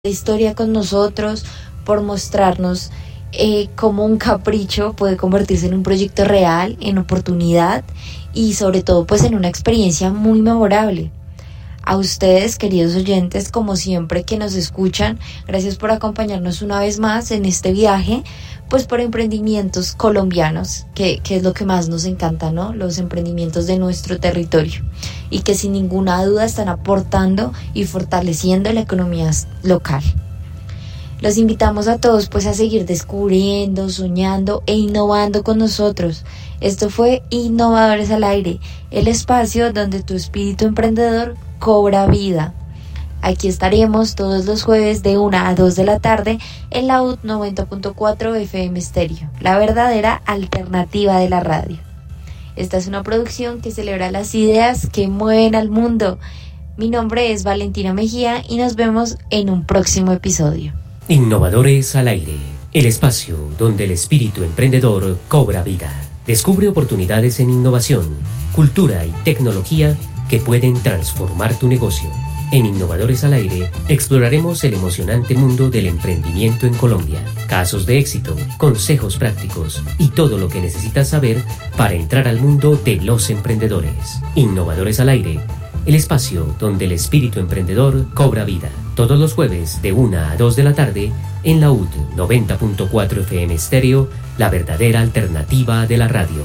historia con nosotros, por mostrarnos cómo un capricho puede convertirse en un proyecto real, en oportunidad y sobre todo pues en una experiencia muy memorable. A ustedes, queridos oyentes, como siempre que nos escuchan, gracias por acompañarnos una vez más en este viaje, pues por emprendimientos colombianos, que es lo que más nos encanta, ¿no? Los emprendimientos de nuestro territorio y que sin ninguna duda están aportando y fortaleciendo la economía local. Los invitamos a todos pues a seguir descubriendo, soñando e innovando con nosotros. Esto fue Innovadores al Aire, el espacio donde tu espíritu emprendedor cobra vida. Aquí estaremos todos los jueves de 1 a 2 de la tarde en la UT 90.4 FM Stereo, la verdadera alternativa de la radio. Esta es una producción que celebra las ideas que mueven al mundo. Mi nombre es Valentina Mejía y nos vemos en un próximo episodio. Innovadores al Aire, el espacio donde el espíritu emprendedor cobra vida. Descubre oportunidades en innovación, cultura y tecnología que pueden transformar tu negocio. En Innovadores al Aire exploraremos el emocionante mundo del emprendimiento en Colombia, casos de éxito, consejos prácticos y todo lo que necesitas saber para entrar al mundo de los emprendedores. Innovadores al Aire, el espacio donde el espíritu emprendedor cobra vida. Todos los jueves de 1 a 2 de la tarde en la UT 90.4 FM Stereo, la verdadera alternativa de la radio.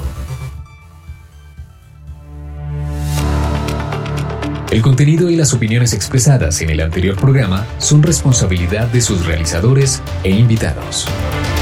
El contenido y las opiniones expresadas en el anterior programa son responsabilidad de sus realizadores e invitados.